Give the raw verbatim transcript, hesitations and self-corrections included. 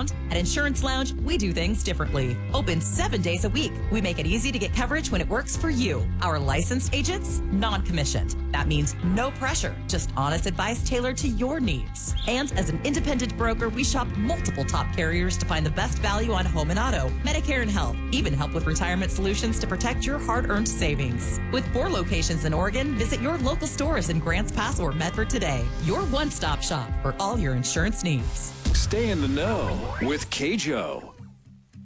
around? At Insurance Lounge, we do things differently. Open seven days a week. We make it easy to get coverage when it works for you. Our licensed agents, non-commissioned. That means no pressure, just honest advice tailored to your needs. And as an independent broker, we shop multiple top carriers to find the best value on home and auto, Medicare and health, even help with retirement solutions to protect your hard-earned savings. With four locations in Oregon, visit your local stores in Grants Pass or Medford today. Your one-stop shop for all your insurance needs. Stay in the know with K J O.